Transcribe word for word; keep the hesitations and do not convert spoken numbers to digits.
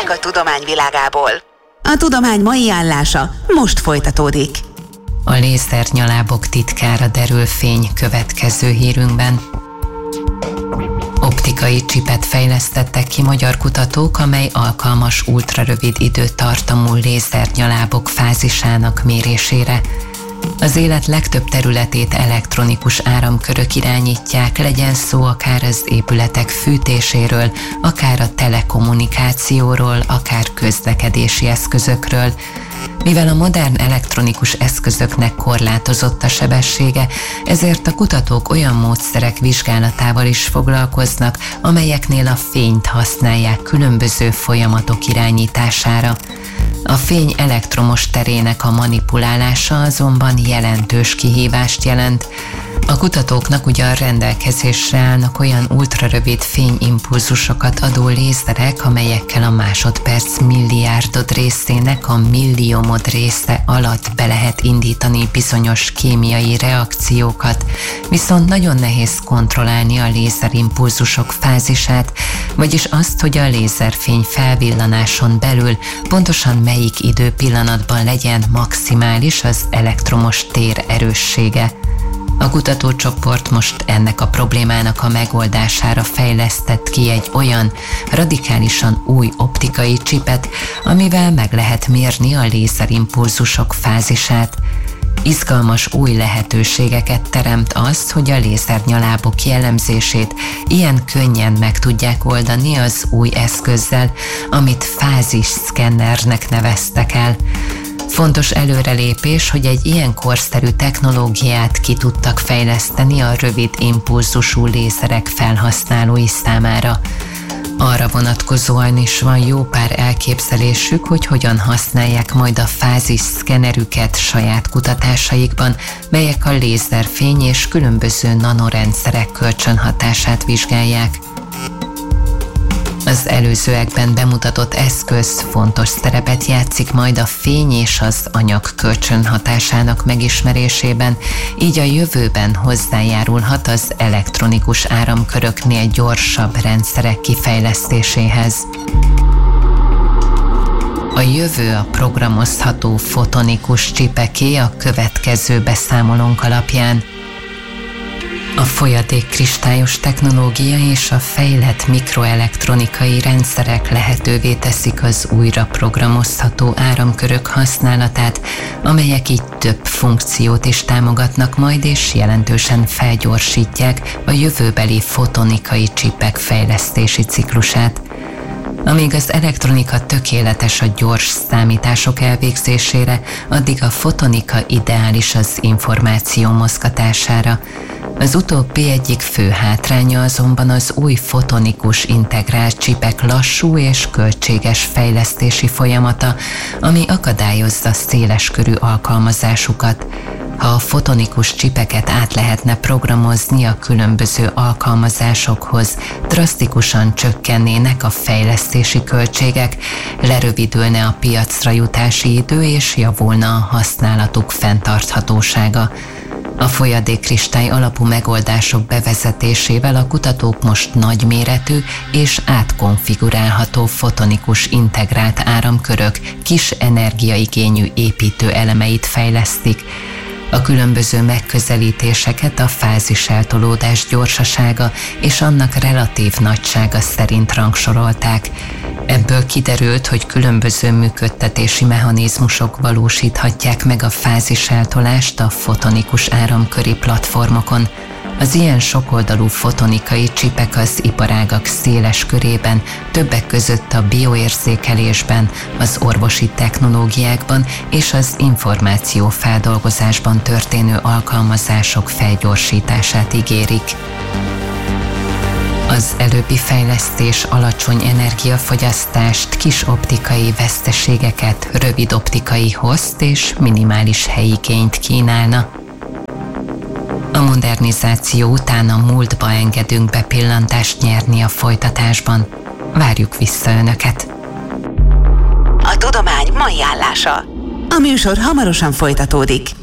Hírek a tudomány világából. A tudomány mai állása most folytatódik. A lézernyalábok titkára derül fény következő hírünkben. Optikai csipet fejlesztettek ki magyar kutatók, amely alkalmas ultrarövid időtartamú lézernyalábok fázisának mérésére. Az élet legtöbb területét elektronikus áramkörök irányítják, legyen szó akár az épületek fűtéséről, akár a telekommunikációról, akár közlekedési eszközökről. Mivel a modern elektronikus eszközöknek korlátozott a sebessége, ezért a kutatók olyan módszerek vizsgálatával is foglalkoznak, amelyeknél a fényt használják különböző folyamatok irányítására. A fény elektromos terének a manipulálása azonban jelentős kihívást jelent. A kutatóknak ugyan rendelkezésre állnak olyan ultrarövid fényimpulzusokat adó lézerek, amelyekkel a másodperc milliárdod részének a milliómod része alatt be lehet indítani bizonyos kémiai reakciókat, viszont nagyon nehéz kontrollálni a lézerimpulzusok fázisát, vagyis azt, hogy a lézerfény felvillanáson belül pontosan melyik időpillanatban legyen maximális az elektromos tér erőssége. A kutatócsoport most ennek a problémának a megoldására fejlesztett ki egy olyan radikálisan új optikai csipet, amivel meg lehet mérni a lézerimpulzusok fázisát. Izgalmas új lehetőségeket teremt az, hogy a lézernyalábok jellemzését ilyen könnyen meg tudják oldani az új eszközzel, amit fázis-szkennernek neveztek el. Fontos előrelépés, hogy egy ilyen korszerű technológiát ki tudtak fejleszteni a rövid impulzusú lézerek felhasználói számára. Arra vonatkozóan is van jó pár elképzelésük, hogy hogyan használják majd a fázis-szkenerüket saját kutatásaikban, melyek a lézerfény és különböző nanorendszerek kölcsönhatását vizsgálják. Az előzőekben bemutatott eszköz fontos szerepet játszik majd a fény és az anyag kölcsönhatásának megismerésében, így a jövőben hozzájárulhat az elektronikus áramköröknél gyorsabb rendszerek kifejlesztéséhez. A jövő a programozható fotonikus csipeké a következő beszámolónk alapján. A folyadékkristályos technológia és a fejlett mikroelektronikai rendszerek lehetővé teszik az újra programozható áramkörök használatát, amelyek így több funkciót is támogatnak majd és jelentősen felgyorsítják a jövőbeli fotonikai csipek fejlesztési ciklusát. Amíg az elektronika tökéletes a gyors számítások elvégzésére, addig a fotonika ideális az információ mozgatására. Az utóbbi egyik fő hátránya azonban az új fotonikus integrált csipek lassú és költséges fejlesztési folyamata, ami akadályozza széleskörű alkalmazásukat. Ha a fotonikus csipeket át lehetne programozni a különböző alkalmazásokhoz, drasztikusan csökkennének a fejlesztési költségek, lerövidülne a piacra jutási idő és javulna a használatuk fenntarthatósága. A folyadékkristály alapú megoldások bevezetésével a kutatók most nagyméretű és átkonfigurálható fotonikus integrált áramkörök kis energiaigényű építő elemeit fejlesztik. A különböző megközelítéseket a fáziseltolódás gyorsasága és annak relatív nagysága szerint rangsorolták. Ebből kiderült, hogy különböző működtetési mechanizmusok valósíthatják meg a fáziseltolást a fotonikus áramköri platformokon. Az ilyen sokoldalú fotonikai csipek az iparágak széles körében, többek között a bioérzékelésben, az orvosi technológiákban és az információfeldolgozásban történő alkalmazások felgyorsítását ígérik. Az előbbi fejlesztés alacsony energiafogyasztást, kis optikai veszteségeket, rövid optikai hozt és minimális helyigényt kínálna. A modernizáció után a múltba engedünk bepillantást nyerni a folytatásban. Várjuk vissza Önöket! A tudomány mai állása. A műsor hamarosan folytatódik.